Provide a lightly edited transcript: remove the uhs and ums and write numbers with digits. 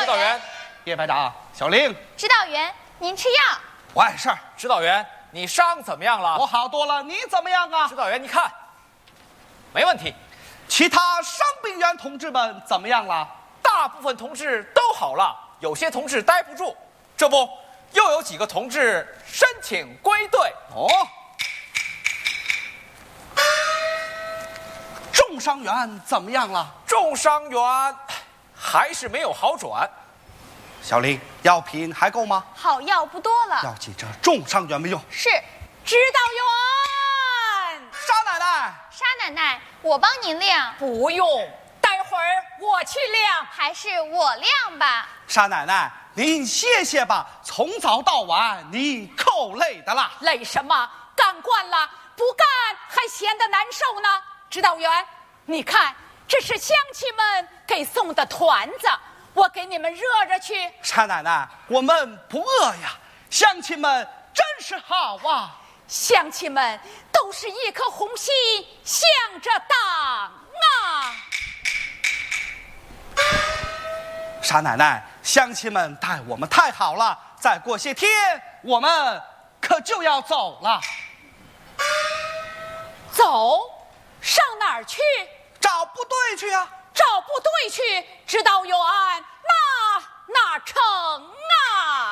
导员。 叶排长，小令。 指导员，您吃药。 我碍事儿。 指导员，你伤怎么样了？ 我好多了，你怎么样啊？ 指导员，你看，没问题。 其他伤病员同志们怎么样了？ 大部分同志都好了，有些同志待不住，这不又有几个同志申请归队。 哦。重伤员怎么样了？ 重伤员还是没有好转。 小林，药品还够吗？ 好药不多了， 要紧着重伤员们用。 是。指导员， 沙奶奶， 沙奶奶，我帮您量。 不用，待会儿我去量。 还是我量吧。 沙奶奶，您歇歇吧，从早到晚你够累的啦。 累什么？干惯了，不干还闲得难受呢。指导员，你看，这是乡亲们给送的团子，我给你们热着去。 沙奶奶，我们不饿呀，乡亲们真是好啊。 乡亲们都是一颗红心向着党啊。 沙奶奶，乡亲们待我们太好了，再过些天我们可就要走了。 走？上哪儿去？ 找部队去啊。 找部队去？指导员，那哪成啊？